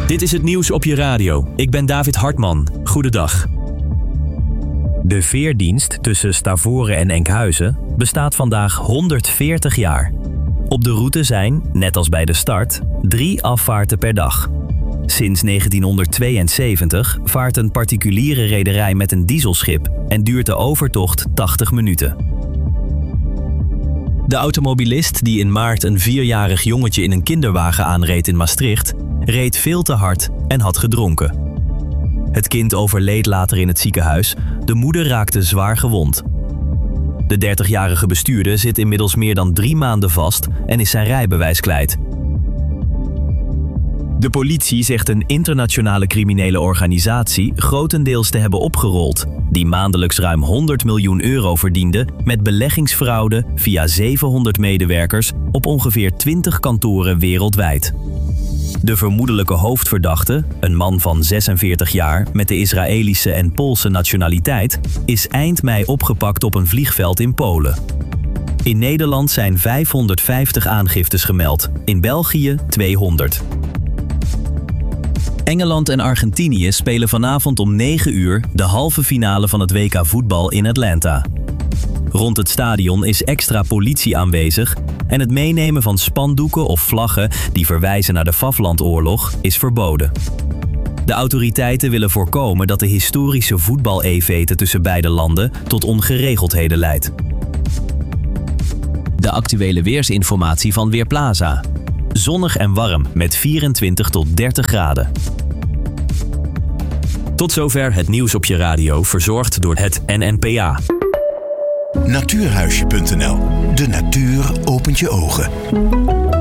Dit is het nieuws op je radio. Ik ben David Hartman. Goedendag. De veerdienst tussen Stavoren en Enkhuizen bestaat vandaag 140 jaar. Op de route zijn, net als bij de start, 3 afvaarten per dag. Sinds 1972 vaart een particuliere rederij met een dieselschip en duurt de overtocht 80 minuten. De automobilist die in maart een 4-jarig jongetje in een kinderwagen aanreed in Maastricht, reed veel te hard en had gedronken. Het kind overleed later in het ziekenhuis, de moeder raakte zwaar gewond. De 30-jarige bestuurder zit inmiddels meer dan 3 maanden vast en is zijn rijbewijs kwijt. De politie zegt een internationale criminele organisatie grotendeels te hebben opgerold, die maandelijks ruim 100 miljoen euro verdiende met beleggingsfraude via 700 medewerkers op ongeveer 20 kantoren wereldwijd. De vermoedelijke hoofdverdachte, een man van 46 jaar met de Israëlische en Poolse nationaliteit, is eind mei opgepakt op een vliegveld in Polen. In Nederland zijn 550 aangiftes gemeld, in België 200. Engeland en Argentinië spelen vanavond om 9 uur de halve finale van het WK voetbal in Atlanta. Rond het stadion is extra politie aanwezig en het meenemen van spandoeken of vlaggen die verwijzen naar de Falklandoorlog is verboden. De autoriteiten willen voorkomen dat de historische voetbal-efete tussen beide landen tot ongeregeldheden leidt. De actuele weersinformatie van Weerplaza. Zonnig en warm met 24 tot 30 graden. Tot zover het nieuws op je radio, verzorgd door het NNPA. Natuurhuisje.nl. De natuur opent je ogen.